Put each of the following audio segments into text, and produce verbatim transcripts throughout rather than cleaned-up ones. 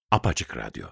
Apaçık Radyo.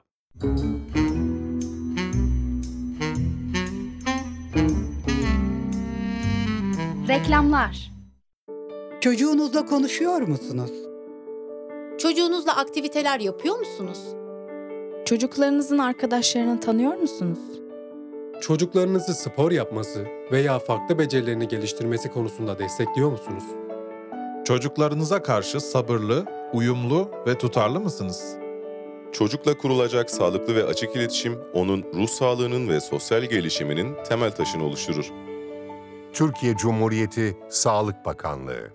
Reklamlar. Çocuğunuzla konuşuyor musunuz? Çocuğunuzla aktiviteler yapıyor musunuz? Çocuklarınızın arkadaşlarını tanıyor musunuz? Çocuklarınızı spor yapması veya farklı becerilerini geliştirmesi konusunda destekliyor musunuz? Çocuklarınıza karşı sabırlı, uyumlu ve tutarlı mısınız? Çocukla kurulacak sağlıklı ve açık iletişim, onun ruh sağlığının ve sosyal gelişiminin temel taşını oluşturur. Türkiye Cumhuriyeti Sağlık Bakanlığı.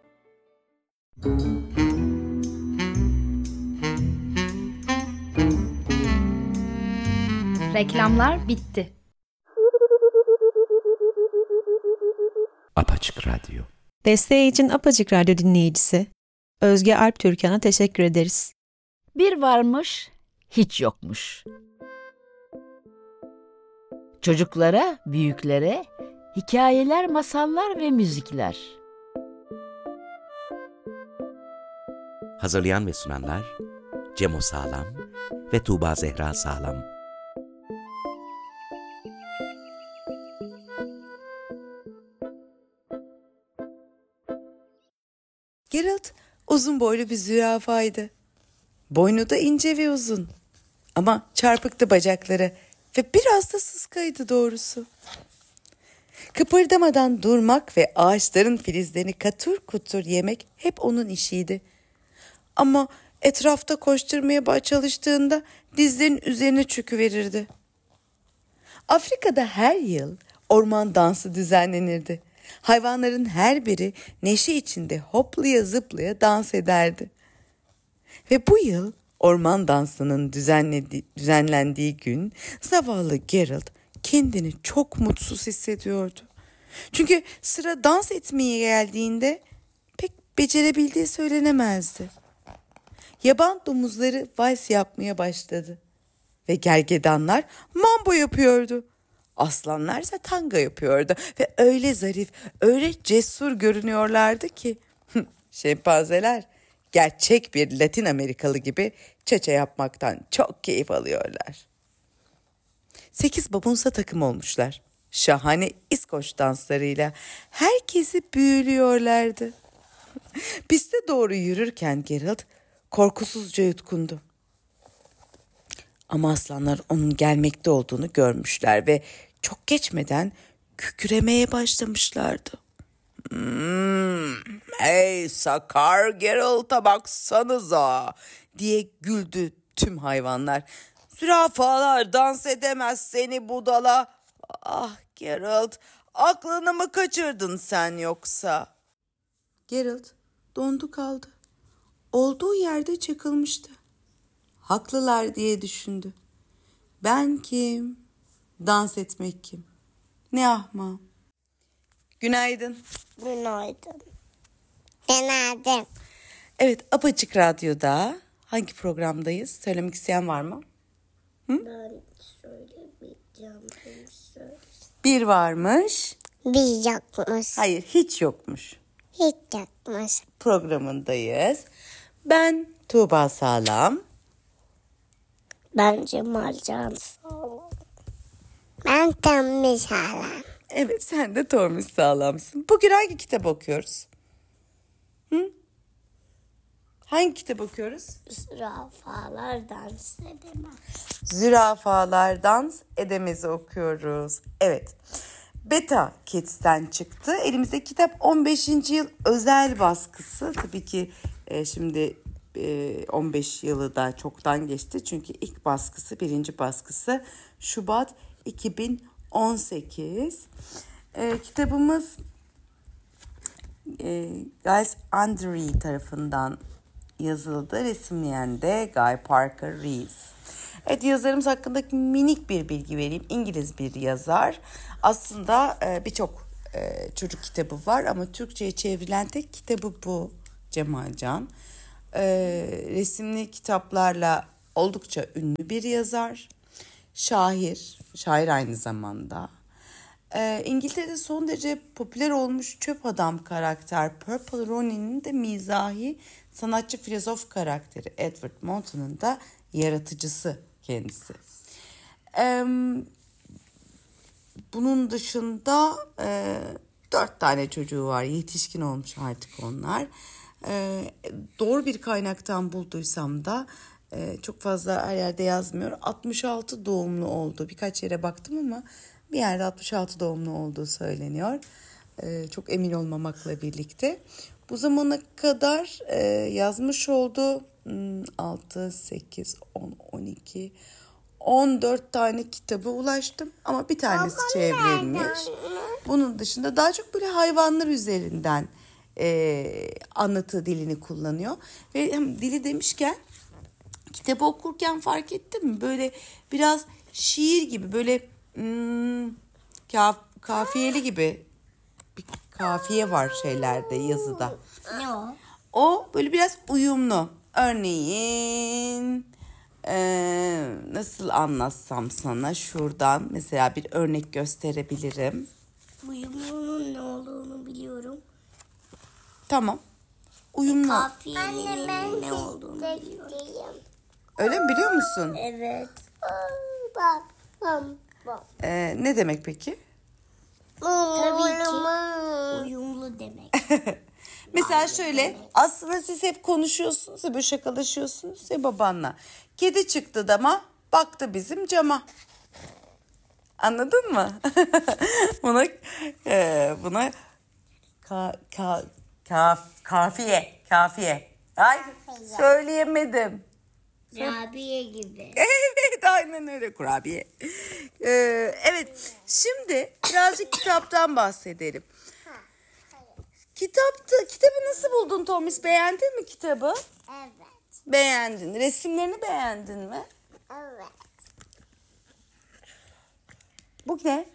Reklamlar bitti. Apaçık Radyo. Desteği için Apaçık Radyo dinleyicisi Özge Alp Türkan'a teşekkür ederiz. Bir varmış, hiç yokmuş. Çocuklara, büyüklere hikayeler, masallar ve müzikler. Hazırlayan ve sunanlar Cemo Sağlam ve Tuğba Zehra Sağlam. Geralt uzun boylu bir zürafaydı. Boynu da ince ve uzun. Ama çarpıktı bacakları ve biraz da sıskaydı doğrusu. Kıpırdamadan durmak ve ağaçların filizlerini katır kutur yemek hep onun işiydi. Ama etrafta koşturmaya çalıştığında dizlerinin üzerine çöküverirdi. Afrika'da her yıl orman dansı düzenlenirdi. Hayvanların her biri neşe içinde hoplaya zıplaya dans ederdi. Ve bu yıl orman dansının düzenlendiği gün zavallı Geralt kendini çok mutsuz hissediyordu. Çünkü sıra dans etmeye geldiğinde pek becerebildiği söylenemezdi. Yaban domuzları vals yapmaya başladı ve gergedanlar mambo yapıyordu. Aslanlarsa tanga yapıyordu ve öyle zarif, öyle cesur görünüyorlardı ki şempanzeler gerçek bir Latin Amerikalı gibi çeçe yapmaktan çok keyif alıyorlar. Sekiz babunsa takım olmuşlar. Şahane İskoç danslarıyla herkesi büyülüyorlardı. Piste doğru yürürken Geralt korkusuzca yutkundu. Ama aslanlar onun gelmekte olduğunu görmüşler ve çok geçmeden kükremeye başlamışlardı. Hmm, hey sakar Geralt'a baksanıza diye güldü tüm hayvanlar. Zürafalar dans edemez seni budala. Ah Geralt, aklını mı kaçırdın sen yoksa? Geralt dondu kaldı. Olduğu yerde çakılmıştı. Haklılar diye düşündü. Ben kim? Dans etmek kim? Ne ahmağım. Günaydın. Günaydın. Günaydın. Evet, Apaçık Radyo'da hangi programdayız? Söylemek isteyen var mı? Hı? Ben söylemeyeceğim. Söyle. Bir varmış. Bir yokmuş. Hayır, hiç yokmuş. Hiç yokmuş. Programındayız. Ben Tuğba Sağlam. Ben Cemal Can Sağlam. Ben Tommy Sağlam. Evet, sen de Tommy Sağlamsın. Bugün hangi kitap okuyoruz? Hı? Hangi kitap okuyoruz? Zürafalar dans edemez. Zürafalar dans edemez'i okuyoruz. Evet. Beta Kids'ten çıktı. Elimizde kitap on beşinci yıl özel baskısı. Tabii ki e, şimdi e, on beş yılı da çoktan geçti. Çünkü ilk baskısı, birinci baskısı Şubat iki bin on sekiz. E, kitabımız e, Giles Andrew tarafından yazıldı. Resimleyen de Guy Parker Reeves. Evet, yazarımız hakkındaki minik bir bilgi vereyim. İngiliz bir yazar. Aslında e, birçok e, çocuk kitabı var ama Türkçe'ye çevrilen tek kitabı bu, Cemalcan. E, resimli kitaplarla oldukça ünlü bir yazar. Şair, şair aynı zamanda. Ee, İngiltere'de son derece popüler olmuş çöp adam karakter Purple Ronnie'nin de mizahi sanatçı filozof karakteri Edward Mountain'ın da yaratıcısı kendisi. Ee, bunun dışında e, dört tane çocuğu var. Yetişkin olmuş artık onlar. Ee, doğru bir kaynaktan bulduysam da e, çok fazla her yerde yazmıyor. altmış altı doğumlu oldu. Birkaç yere baktım ama bir yerde altmış altı doğumlu olduğu söyleniyor. Ee, çok emin olmamakla birlikte. Bu zamana kadar e, yazmış olduğu hmm, altı, sekiz, on, on iki, on dört tane kitaba ulaştım. Ama bir tanesi çevrilmiş. Bunun dışında daha çok böyle hayvanlar üzerinden e, anlatı dilini kullanıyor. Ve hem dili demişken kitabı okurken fark ettim mi? Böyle biraz şiir gibi, böyle hmm, kaf, kafiyeli gibi bir kafiye var şeylerde, yazıda. Ne o? O böyle biraz uyumlu. Örneğin e, nasıl anlatsam sana şuradan mesela bir örnek gösterebilirim. Uyumlunun ne olduğunu biliyorum. Tamam. Uyumlu. Kafiyenin ne olduğunu biliyorum. Öyle mi, biliyor musun? Evet. Bak, bak, bak. Ee, ne demek peki? Tabii ki uyumlu demek. Mesela şöyle, aslında siz hep konuşuyorsunuz ya, böyle şakalaşıyorsunuz ya babanla. Kedi çıktı dama, baktı bizim cama. Anladın mı? buna e, buna ka, ka, ka, kafiye, kafiye. Ay, söyleyemedim. Rabiye gibi. Evet, aynen öyle, kurabiye. Ee, evet, şimdi birazcık kitaptan bahsedelim. Kitapta, kitabı nasıl buldun Tomis? Beğendin mi kitabı? Evet. Beğendin. Resimlerini beğendin mi? Evet. Bu ne?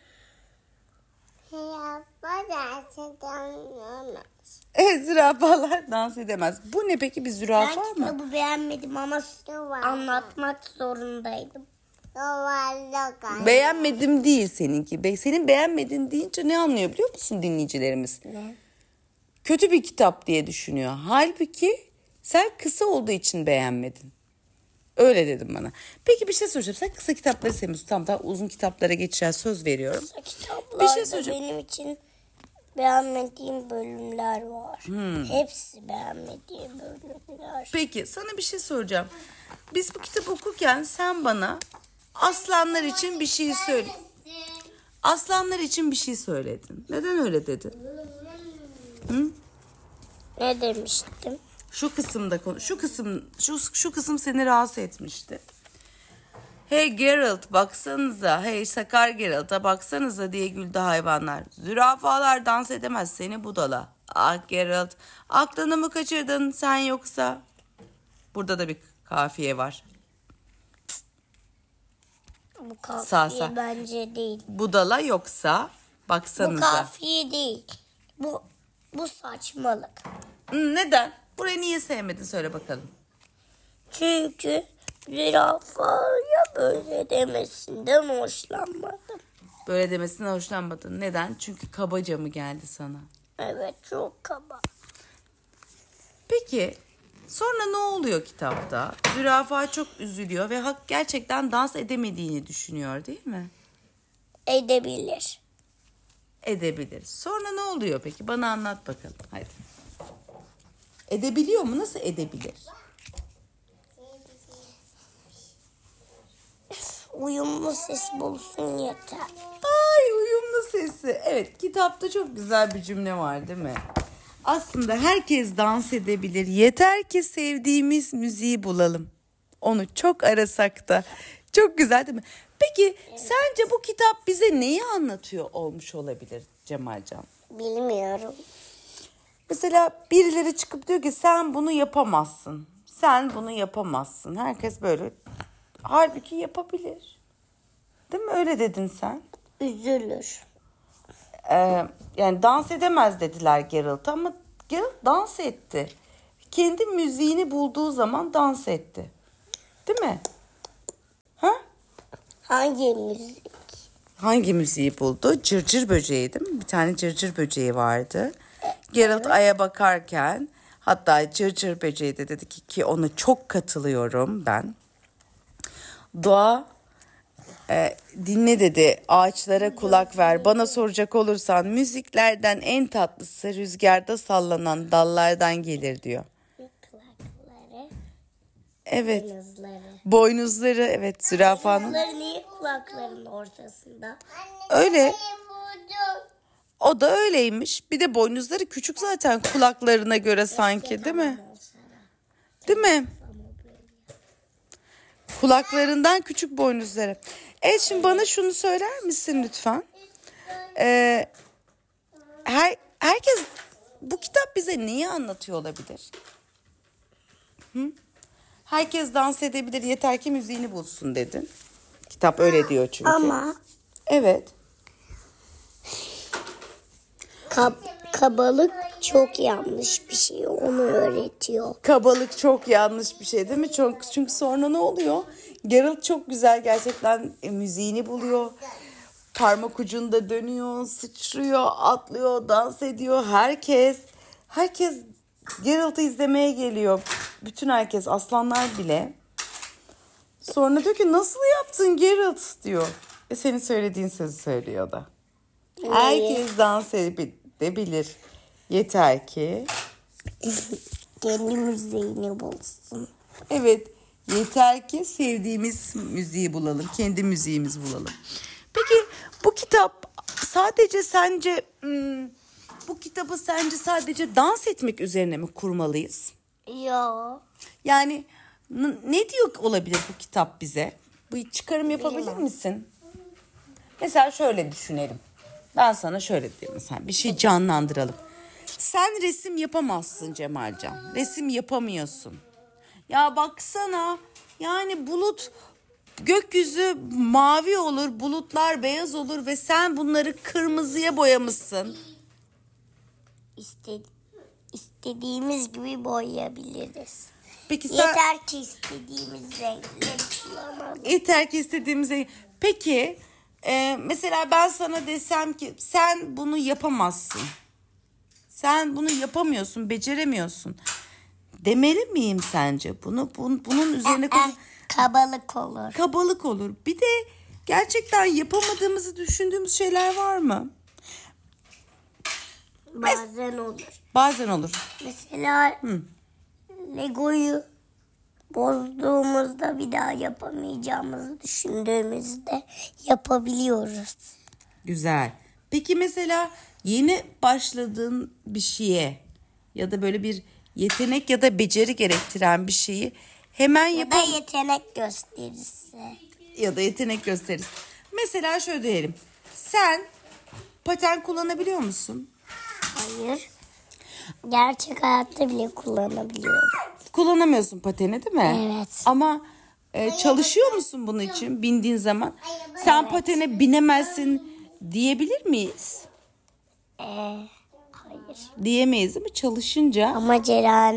Yapma gerçekten Evet, zürafalar dans edemez. Bu ne peki, bir zürafa Ben mı? kitabı beğenmedim ama anlatmak zorundaydım. Beğenmedim değil seninki. Be- Senin beğenmedin deyince ne anlıyor biliyor musun dinleyicilerimiz? Ne? Kötü bir kitap diye düşünüyor. Halbuki sen kısa olduğu için beğenmedin. Öyle dedim bana. Peki bir şey soracağım. Sen kısa kitapları sevmiyorsun. Tamam, daha uzun kitaplara geçeceğiz, söz veriyorum. Kısa kitaplarda Bir şey soracağım. benim için beğenmediğim bölümler var. Hmm. Hepsi beğenmediğim bölümler. Peki sana bir şey soracağım. Biz bu kitabı okurken sen bana aslanlar için bir şey söyle. Aslanlar için bir şey söyledin. Neden öyle dedin? Hı? Ne demiştim? Şu kısımda konu, şu kısım, şu şu kısım seni rahatsız etmişti. Hey Geralt baksanıza, hey Sakar Geralt'a baksanıza diye güldü hayvanlar. Zürafalar dans edemez seni budala. Ah Geralt, aklını mı kaçırdın sen yoksa? Burada da bir kafiye var. Bu kafiye Sağ, sağ. bence değil. Budala yoksa baksanıza. Bu kafiye değil. Bu bu saçmalık. Hmm, neden? Burayı niye sevmedin söyle bakalım. Çünkü zürafaya böyle demesinden hoşlanmadım. Böyle demesinden hoşlanmadın. Neden? Çünkü kabaca mı geldi sana? Evet, çok kaba. Peki sonra ne oluyor kitapta? Zürafa çok üzülüyor ve hak gerçekten dans edemediğini düşünüyor değil mi? Edebilir. Edebilir. Sonra ne oluyor peki? Bana anlat bakalım. Hadi. Edebiliyor mu? Nasıl edebilir? Uyumlu ses bulsun yeter. Ay, uyumlu sesi. Evet, kitapta çok güzel bir cümle var değil mi? Aslında herkes dans edebilir. Yeter ki sevdiğimiz müziği bulalım. Onu çok arasak da. Çok güzel değil mi? Peki sence bu kitap bize neyi anlatıyor olmuş olabilir Cemalcan? Bilmiyorum. Mesela birileri çıkıp diyor ki sen bunu yapamazsın. Sen bunu yapamazsın. Herkes böyle. Halbuki yapabilir. Değil mi? Öyle dedin sen. Üzülür. Ee, yani dans edemez dediler Geralt'a ama Geralt dans etti. Kendi müziğini bulduğu zaman dans etti. Değil mi? Ha? Hangi müzik? hangi müziği buldu? Cırcır böceği değil mi? Bir tane cırcır böceği vardı. Geralt Ay'a bakarken, hatta cırcır böceği de dedi ki, ki ona çok katılıyorum ben. Doğa e, dinle dedi, ağaçlara kulak ver. Bana soracak olursan müziklerden en tatlısı rüzgarda sallanan dallardan gelir diyor. Kulakları, Evet. boynuzları. Boynuzları, evet, zürafanın. Kulakları niye kulakların ortasında? Öyle. O da öyleymiş. Bir de boynuzları küçük zaten kulaklarına göre sanki, değil mi? Değil mi? Kulaklarından küçük boynuzları. Evet, şimdi bana şunu söyler misin lütfen? Ee, her, herkes bu kitap bize neyi anlatıyor olabilir? Hı? Herkes dans edebilir, yeter ki müziğini bulsun dedin. Kitap öyle diyor çünkü. Ama Evet. kab- kabalık çok yanlış bir şey. Onu öğretiyor. Kabalık çok yanlış bir şey değil mi? Çok, çünkü sonra ne oluyor? Geralt çok güzel gerçekten e, müziğini buluyor. Parmak ucunda dönüyor, sıçrıyor, atlıyor, dans ediyor. Herkes, herkes Geralt'ı izlemeye geliyor. Bütün herkes, aslanlar bile. Sonra diyor ki, nasıl yaptın Geralt diyor. E senin söylediğin sözü söylüyor da. Herkes dans edebilir. Yeter ki Kendi müziğini bulsun. evet, yeter ki sevdiğimiz müziği bulalım. Kendi müziğimizi bulalım. Peki bu kitap sadece sence hmm, bu kitabı sence sadece dans etmek üzerine mi kurmalıyız? Yo. Yani n- ne diyor olabilir bu kitap bize? Bu çıkarım yapabilir Bilmem. misin? Mesela şöyle düşünelim. Ben sana şöyle diyeyim, mesela bir şey canlandıralım. Sen resim yapamazsın Cemalcan. Resim yapamıyorsun. Ya baksana, yani bulut, gökyüzü mavi olur, bulutlar beyaz olur ve sen bunları kırmızıya boyamışsın. İste, istediğimiz gibi boyayabiliriz. Peki sen... Yeter ki istediğimiz renkleri kullanalım. Yeter ki istediğimize. Peki e, mesela ben sana desem ki sen bunu yapamazsın. Sen bunu yapamıyorsun, beceremiyorsun. Demeli miyim sence? Bunu bun, bunun üzerine koy- Eh, kabalık olur. kabalık olur. Bir de gerçekten yapamadığımızı düşündüğümüz şeyler var mı? Bazen olur. Bazen olur. Mesela Hı. Lego'yu bozduğumuzda bir daha yapamayacağımızı düşündüğümüzde yapabiliyoruz. Güzel. Peki mesela yeni başladığın bir şeye ya da böyle bir yetenek ya da beceri gerektiren bir şeyi hemen Ya da yapalım. yetenek gösterisi. Ya da yetenek gösteririz. Mesela şöyle diyelim. Sen paten kullanabiliyor musun? Hayır. Gerçek hayatta bile kullanabiliyorum. Kullanamıyorsun pateni, değil mi? Evet. Ama e, çalışıyor musun bunun için bindiğin zaman? Sen patene binemezsin diyebilir miyiz? Ee, hayır. Diyemeyiz değil mi? Çalışınca. Ama Ceren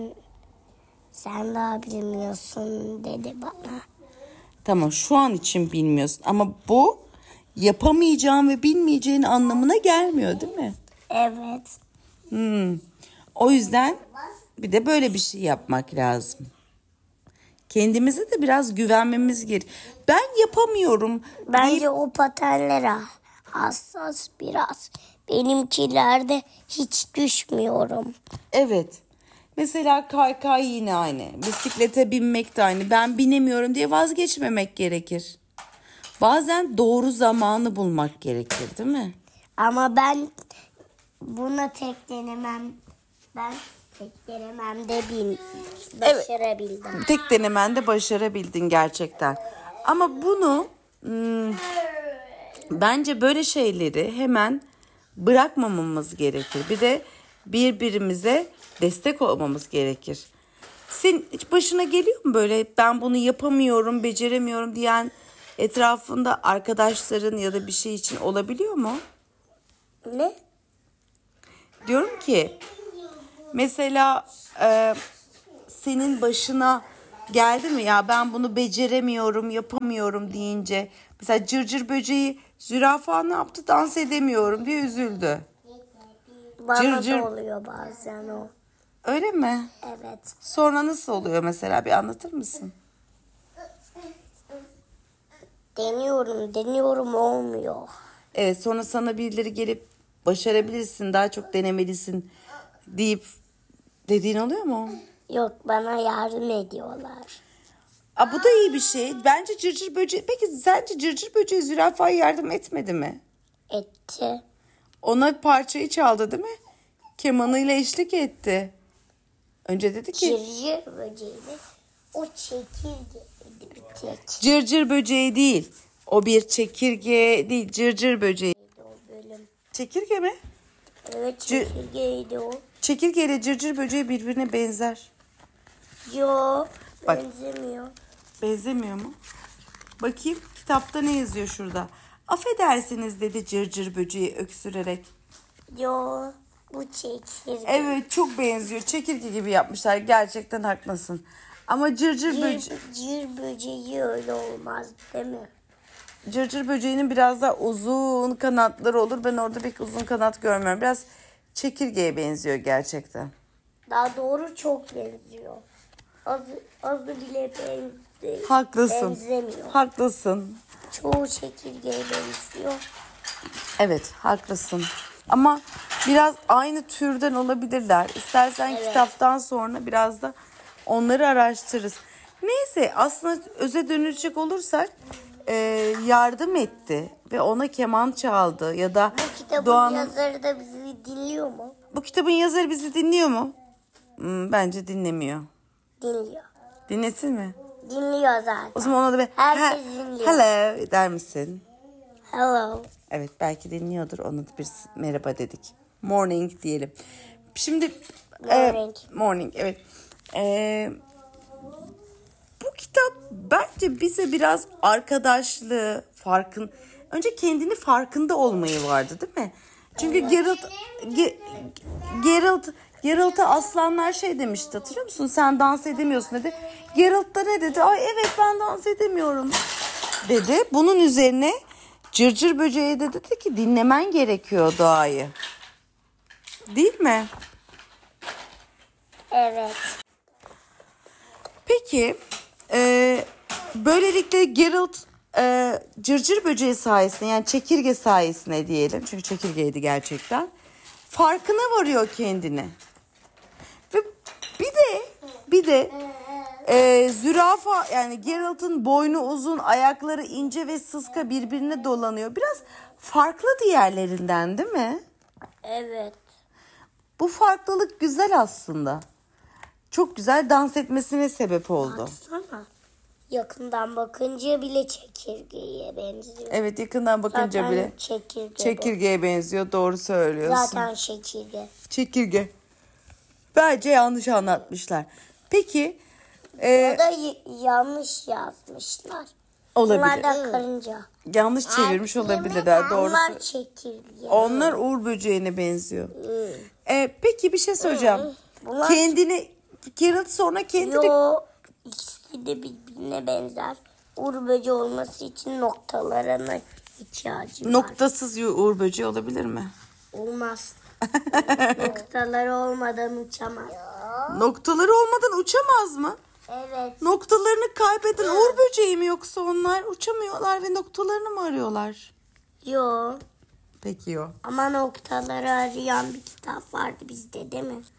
sen daha bilmiyorsun dedi bana. Tamam, şu an için bilmiyorsun ama bu yapamayacağın ve bilmeyeceğin anlamına gelmiyor değil mi? Evet. Hmm. O yüzden bir de böyle bir şey yapmak lazım. Kendimize de biraz güvenmemiz gerek. Ben yapamıyorum. Bence deyip- o patenlere hassas biraz. Benimkilerde hiç düşmüyorum. Evet. Mesela kaykay yine aynı. Bisiklete binmek de aynı. Ben binemiyorum diye vazgeçmemek gerekir. Bazen doğru zamanı bulmak gerekir, değil mi? Ama ben buna tek denemem. Ben tek denememde bin, başarabildim. Tek denemende başarabildin gerçekten. Ama bunu hmm, bence böyle şeyleri hemen bırakmamamız gerekir. Bir de birbirimize destek olmamız gerekir. Senin hiç başına geliyor mu böyle ben bunu yapamıyorum, beceremiyorum diyen etrafında arkadaşların ya da bir şey için olabiliyor mu? Ne? Diyorum ki mesela e, senin başına geldi mi ya ben bunu beceremiyorum, yapamıyorum deyince mesela cırcır böceği Zürafa ne yaptı? Dans edemiyorum diye üzüldü. Bana Cır cır. da oluyor bazen o. Öyle mi? Evet. Sonra nasıl oluyor mesela, bir anlatır mısın? Deniyorum, deniyorum olmuyor. Evet, sonra sana birileri gelip başarabilirsin, daha çok denemelisin deyip dediğin oluyor mu? Yok, bana yardım ediyorlar. Aa, bu da iyi bir şey. Bence cırcır böceği... Peki sence cırcır böceği zürafaya yardım etmedi mi? Etti. Ona parçayı çaldı değil mi? Kemanıyla eşlik etti. Önce dedi ki... Cırcır böceği de o çekirgeydi bir tek. Cırcır böceği değil. O bir çekirge değil. Cırcır böceği. O bölüm. Çekirge mi? Evet, Cır- çekirgeydi o. Çekirge ile cırcır böceği birbirine benzer. Yo, Bak. benzemiyor. Benzemiyor mu? Bakayım kitapta ne yazıyor şurada. Affedersiniz dedi cırcır böceği öksürerek. Yo, bu çekirge. Evet, çok benziyor. Çekirge gibi yapmışlar. Gerçekten haklısın. Ama cırcır Cır, böceği... cır böceği öyle olmaz değil mi? Cırcır böceğinin biraz daha uzun kanatları olur. Ben orada pek uzun kanat görmüyorum. Biraz çekirgeye benziyor gerçekten. Daha doğru çok benziyor. Az, azı bile benziyor. Haklısın. Benzemiyor. Haklısın. Çoğu çekirgeye benziyor. Evet, haklısın. Ama biraz aynı türden olabilirler. İstersen Evet. kitaptan sonra biraz da onları araştırırız. Neyse, aslında öze dönecek olursak e, yardım etti ve ona keman çaldı ya da Bu kitabın Doğan'ın... yazarı da bizi dinliyor mu? Bu kitabın yazarı bizi dinliyor mu? Hmm, bence dinlemiyor. Dinliyor. Dinlesin mi? Dinliyor zaten. O zaman ona da bir Herkes "He- dinliyor. hello der misin? Hello. Evet, belki dinliyordur. Ona da bir merhaba dedik. Morning diyelim. Şimdi Morning. E, morning evet. E, bu kitap bence bize biraz arkadaşlığı, farkın önce kendini farkında olmayı vardı değil mi? Çünkü Geralt Ge, Geralt Geralt'a aslanlar şey demişti, hatırlıyor musun? Sen dans edemiyorsun dedi. Geralt da ne dedi? Ay evet, ben dans edemiyorum dedi. Bunun üzerine cırcır böceği de dedi ki dinlemen gerekiyor doğayı. Değil mi? Evet. Peki e, böylelikle Geralt e, cırcır böceği sayesinde, yani çekirge sayesinde diyelim, çünkü çekirgeydi gerçekten, farkına varıyor kendini. Ve bir de bir de e, zürafa, yani Geralt'ın boynu uzun, ayakları ince ve sıska birbirine dolanıyor. Biraz farklı diğerlerinden değil mi? Evet. Bu farklılık güzel aslında. Çok güzel dans etmesine sebep oldu. Baksana. Yakından bakınca bile çekirgeye benziyor. Evet, yakından bakınca Zaten bile çekirge bu. çekirgeye benziyor. Doğru söylüyorsun. Zaten çekirge. Çekirge. Bence yanlış anlatmışlar. Peki e, Ya da y- yanlış yazmışlar. olabilir. Bunlar da karınca. Yanlış çevirmiş olabilirler. Doğrusu. Onlar çekirge. Onlar uğur böceğine benziyor. Hmm. E, peki bir şey söyleyeceğim. Bunlar- Kendini Geralt sonra kendini Yo, ikisi de birbirine benzer. Uğur böceği olması için noktalarına ihtiyacı var. noktasız uğur böceği olabilir mi? Olmaz. Noktaları olmadan uçamaz. Noktaları olmadan uçamaz mı? Evet. Noktalarını kaybeden uğur böceği mi yoksa onlar uçamıyorlar ve noktalarını mı arıyorlar? Yo. Peki o. Ama noktaları arayan bir kitap vardı bizde değil mi?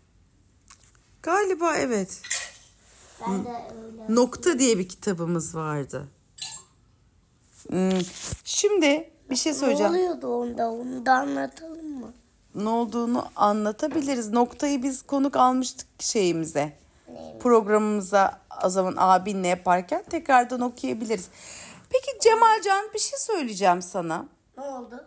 Galiba evet. Ben de öyle. Nokta diye bir kitabımız vardı. Hmm, Şimdi bir şey Ne söyleyeceğim. oluyordu onda? Onu da anlatalım mı? Ne olduğunu anlatabiliriz. Noktayı biz konuk almıştık şeyimize. Programımıza o zaman abinle yaparken tekrardan okuyabiliriz. Peki Cemalcan, bir şey söyleyeceğim sana. Ne oldu?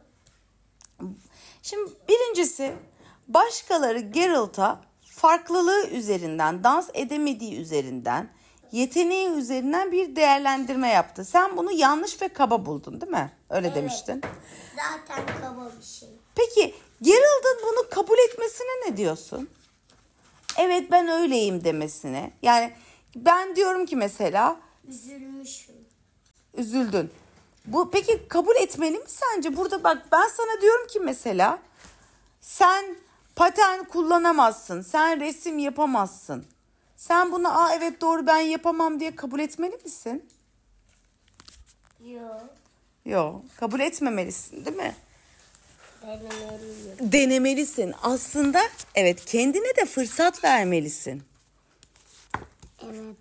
Şimdi birincisi, başkaları Geralt'a farklılığı üzerinden, dans edemediği üzerinden, yeteneği üzerinden bir değerlendirme yaptı. Sen bunu yanlış ve kaba buldun değil mi? Öyle Evet. demiştin. Zaten kaba bir şey. Peki Geralt'ın bunu kabul etmesine ne diyorsun? Evet, ben öyleyim demesine. Yani ben diyorum ki mesela Üzülmüşüm. üzüldün. Bu peki kabul etmeli mi sence? Burada bak ben sana diyorum ki mesela sen paten kullanamazsın. Sen resim yapamazsın. Sen bunu aa evet doğru ben yapamam diye kabul etmeli misin? Yok. Yok, kabul etmemelisin değil mi? Denemeliyim. Denemelisin. Aslında evet kendine de fırsat vermelisin. Evet.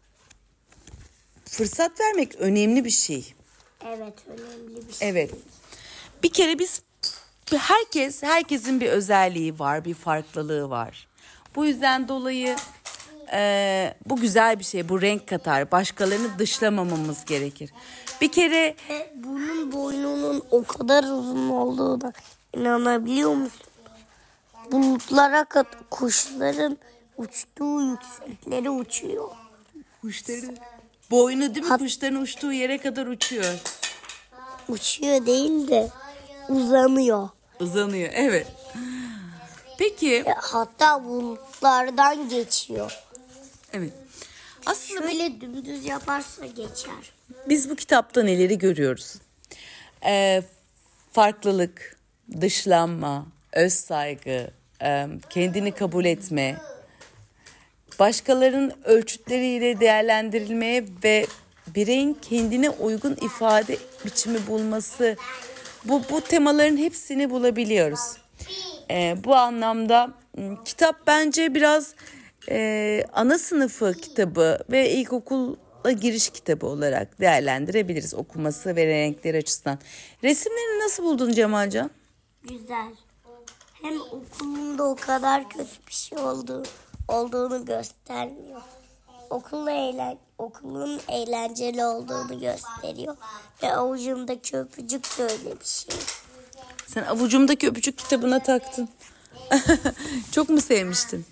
Fırsat vermek önemli bir şey. Evet önemli bir şey. Evet. Bir kere biz herkes herkesin bir özelliği var, bir farklılığı var. Bu yüzden dolayı e, bu güzel bir şey. Bu renk katar. Başkalarını dışlamamamız gerekir. Bir kere Ve bunun boynunun o kadar uzun olduğuna inanabiliyor musun? Bulutlara kat kuşların uçtuğu yükseklere uçuyor. kuşların boynu değil mi? Hat- Kuşların uçtuğu yere kadar uçuyor. Uçuyor değil de uzanıyor. Uzanıyor. Evet. Peki. E, hatta bulutlardan geçiyor. Evet. Aslında Şöyle dümdüz yaparsa geçer. biz bu kitapta neleri görüyoruz? Ee, farklılık, dışlanma, öz saygı, e, kendini kabul etme, başkalarının ölçütleriyle değerlendirilmeye ve bireyin kendine uygun ifade biçimi bulması, bu bu temaların hepsini bulabiliyoruz. Ee, bu anlamda m, kitap bence biraz e, ana sınıfı kitabı ve ilkokula giriş kitabı olarak değerlendirebiliriz okuması ve renkleri açısından. Resimlerini nasıl buldun Cemalcan? Güzel. Hem okulunda o kadar kötü bir şey oldu, olduğunu göstermiyor. Okul eğlen, okulun eğlenceli olduğunu gösteriyor. Ve avucumdaki öpücük de öyle bir şey. Sen avucumdaki öpücük kitabına taktın. Çok mu sevmiştin?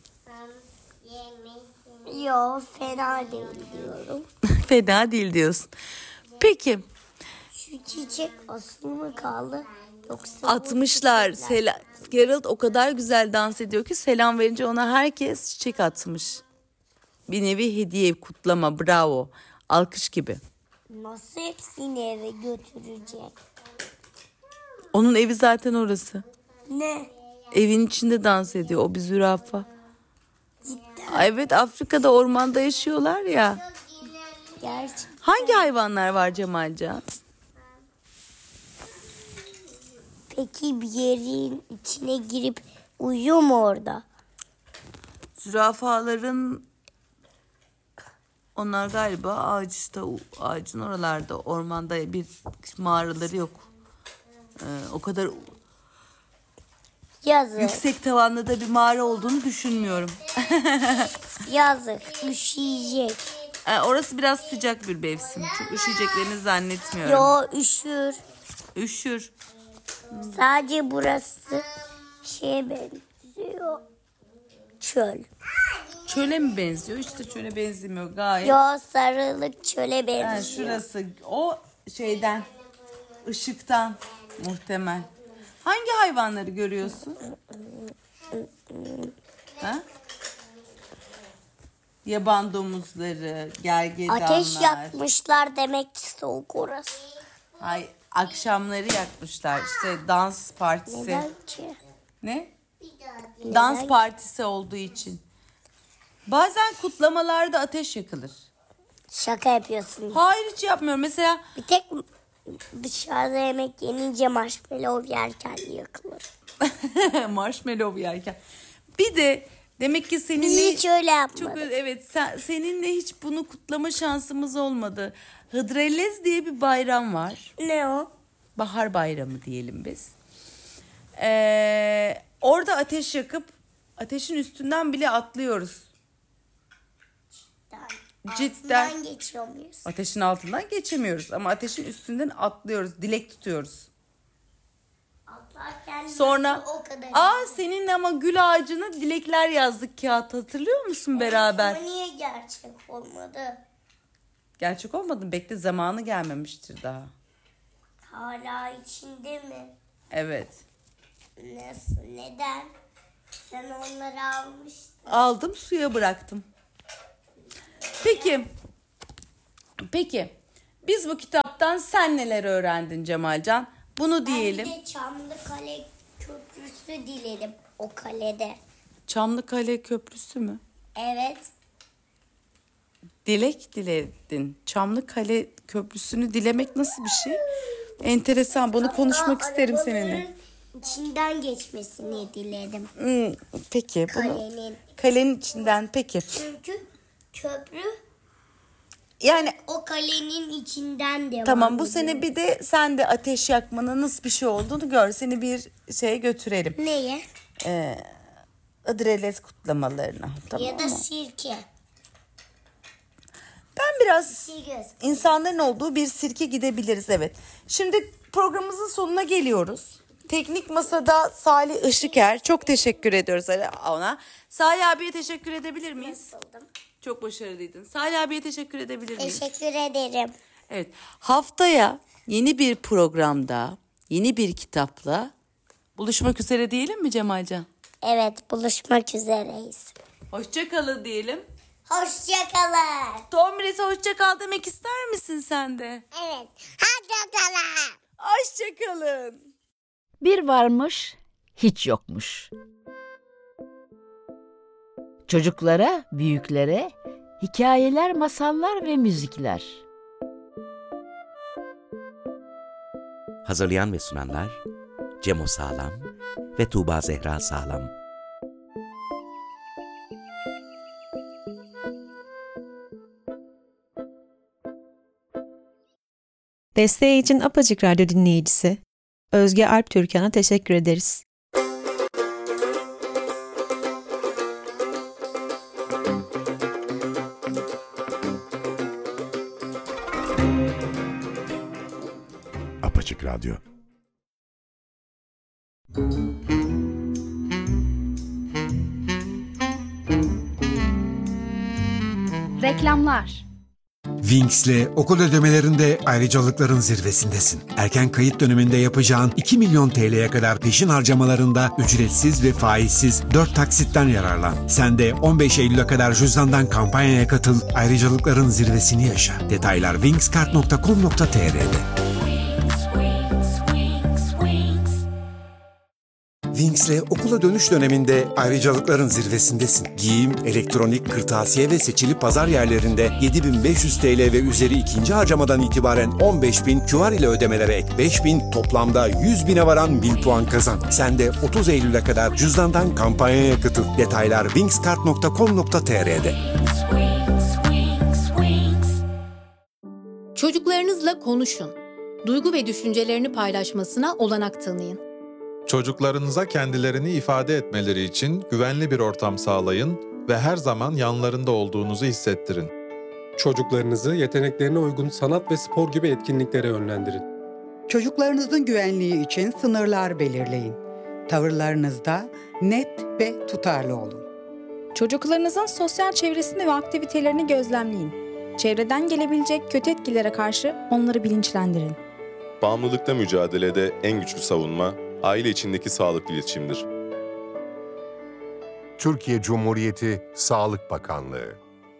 Yo fena değil diyorum. Fena değil diyorsun. Peki. Şu çiçek asılı mı kaldı? Yoksa Atmışlar. Sela- Geralt o kadar güzel dans ediyor ki selam verince ona herkes çiçek atmış. Bir nevi hediye, kutlama, bravo. Alkış gibi. nasıl hepsini eve götürecek? Onun evi zaten orası. Ne? Evin içinde dans ediyor. O bir zürafa. Cidden. Ay, evet, Afrika'da ormanda yaşıyorlar ya. Gerçekten. Hangi hayvanlar var Cemalcan? Peki bir yerin içine girip uyuyor mu orada? Zürafaların onlar galiba ağaçta, ağacın oralarda, ormanda bir mağaraları yok. Ee, o kadar Yazık. yüksek tavanlı da bir mağara olduğunu düşünmüyorum. Yazık. Üşüyecek. Ee, orası biraz sıcak bir mevsim. Çok üşüyeceklerini zannetmiyorum. Yo üşür. Üşür. Sadece burası şeye benziyor. Çöl. Çöle mi benziyor? İşte çöle benzemiyor gayet. Yo sarılık çöle Ha, benziyor. şurası o şeyden, ışıktan muhtemel. Hangi hayvanları görüyorsun? Ha? Yaban domuzları, gergedanlar. Ateş yakmışlar demek ki soğuk orası. Ay, akşamları yakmışlar. İşte dans partisi. Neden ki? Ne? Neden Dans ki? partisi olduğu için. Bazen kutlamalarda ateş yakılır. Şaka yapıyorsun. Hayır, hiç yapmıyorum. Mesela Bir tek dışarıda yemek yenince marshmallow yerken yakılır. marshmallow yerken. Bir de demek ki seninle Hiç öyle yapmadım. çok evet sen, seninle hiç bunu kutlama şansımız olmadı. Hıdrellez diye bir bayram var. Ne o? Bahar bayramı diyelim biz. Ee, orada ateş yakıp ateşin üstünden bile atlıyoruz. Cidden. Altından geçiyor muyuz? Ateşin altından geçemiyoruz ama ateşin üstünden atlıyoruz, dilek tutuyoruz. Atlarken Sonra nasıl o kadar? aa seninle ama gül ağacına dilekler yazdık kağıt, hatırlıyor musun beraber? Ama niye gerçek olmadı? Gerçek olmadı mı? Bekle, zamanı gelmemiştir daha. Hala içinde mi? Evet. Nasıl? Neden? Sen onları almıştın. Aldım, suya bıraktım. Peki. Peki. Biz bu kitaptan sen neler öğrendin Cemalcan? Bunu diyelim. Ben bir de Çamlıkale Köprüsü diledim o kalede. Çamlıkale Köprüsü mü? Evet. Dilek diledin. Çamlıkale Köprüsü'nü dilemek nasıl bir şey? Enteresan. Bunu konuşmak isterim seninle. İçinden geçmesini diledim. Hmm, peki. Bunu, Kalenin. kalenin içinden peki. Çünkü köprü Yani o kalenin içinden devam tamam bu ediyor. sene bir de sen de ateş yakmanın nasıl bir şey olduğunu gör. Seni bir şeye götürelim. Neye? Ee, Adreles kutlamalarına. Tamam Ya da mı? sirke. Ben biraz Sirke. insanların olduğu bir sirke gidebiliriz, evet. Şimdi programımızın sonuna geliyoruz. Teknik Masa'da Salih Işıker. Çok teşekkür ediyoruz ona. Salih abiye teşekkür edebilir miyiz? Nasıldım? Çok başarılıydın. Salih abiye teşekkür edebilir miyiz? Teşekkür ederim. Evet. Haftaya yeni bir programda, yeni bir kitapla buluşmak üzere diyelim mi Cemalcan? Evet, buluşmak üzereyiz. Hoşça kalın diyelim. Hoşçakalın. Tomris'e hoşça kal demek ister misin sen de? Evet. Hoşçakalın. Hoşça kalın. Bir varmış, hiç yokmuş. Çocuklara, büyüklere hikayeler, masallar ve müzikler. Hazırlayan ve sunanlar Cemo Sağlam ve Tuğba Zehra Sağlam. Desteği için Apacık Radyo dinleyicisi Özge Alp Türkan'a teşekkür ederiz. Apaçık Radyo. Reklamlar. Wings'le okul ödemelerinde ayrıcalıkların zirvesindesin. Erken kayıt döneminde yapacağın iki milyon T L'ye kadar peşin harcamalarında ücretsiz ve faizsiz dört taksitten yararlan. Sen de on beş Eylül'e kadar cüzdandan kampanyaya katıl, ayrıcalıkların zirvesini yaşa. Detaylar wingskart nokta com nokta t r'de. Wings'le okula dönüş döneminde ayrıcalıkların zirvesindesin. Giyim, elektronik, kırtasiye ve seçili pazar yerlerinde yedi bin beş yüz T L ve üzeri ikinci harcamadan itibaren on beş bin, Q R ile ödemelere ek beş bin, toplamda yüz bine varan bil puan kazan. Sen de otuz Eylül'e kadar cüzdandan kampanyaya katıl. Detaylar wingskart nokta com nokta t r'de. Çocuklarınızla konuşun. Duygu ve düşüncelerini paylaşmasına olanak tanıyın. Çocuklarınıza kendilerini ifade etmeleri için güvenli bir ortam sağlayın ve her zaman yanlarında olduğunuzu hissettirin. Çocuklarınızı yeteneklerine uygun sanat ve spor gibi etkinliklere yönlendirin. Çocuklarınızın güvenliği için sınırlar belirleyin. Tavırlarınızda net ve tutarlı olun. Çocuklarınızın sosyal çevresini ve aktivitelerini gözlemleyin. Çevreden gelebilecek kötü etkilere karşı onları bilinçlendirin. Bağımlılıkta mücadelede en güçlü savunma, aile içindeki sağlıklı iletişimdir. Türkiye Cumhuriyeti Sağlık Bakanlığı.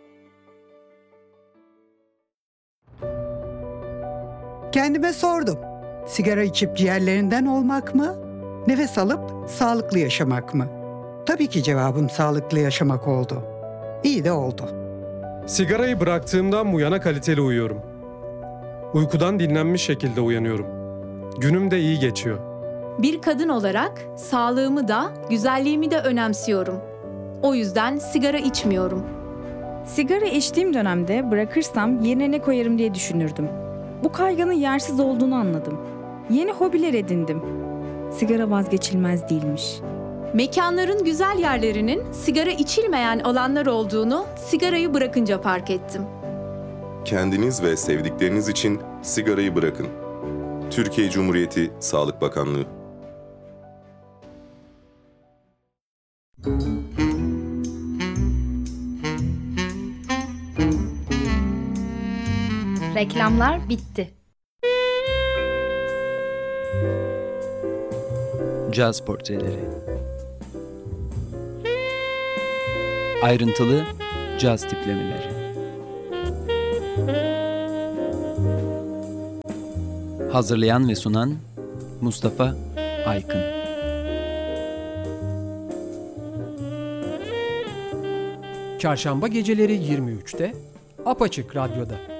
Kendime sordum. Sigara içip ciğerlerinden olmak mı? Nefes alıp sağlıklı yaşamak mı? Tabii ki cevabım sağlıklı yaşamak oldu. İyi de oldu. Sigarayı bıraktığımdan bu yana kaliteli uyuyorum. Uykudan dinlenmiş şekilde uyanıyorum. Günüm de iyi geçiyor. Bir kadın olarak sağlığımı da, güzelliğimi de önemsiyorum. O yüzden sigara içmiyorum. Sigara içtiğim dönemde bırakırsam yerine ne koyarım diye düşünürdüm. Bu kaygının yersiz olduğunu anladım. Yeni hobiler edindim. Sigara vazgeçilmez değilmiş. Mekanların güzel yerlerinin sigara içilmeyen alanlar olduğunu sigarayı bırakınca fark ettim. Kendiniz ve sevdikleriniz için sigarayı bırakın. Türkiye Cumhuriyeti Sağlık Bakanlığı. Reklamlar bitti. Caz portreleri. Ayrıntılı caz tiplemeleri. Hazırlayan ve sunan Mustafa Aykın. Çarşamba geceleri yirmi üçte Apaçık Radyo'da.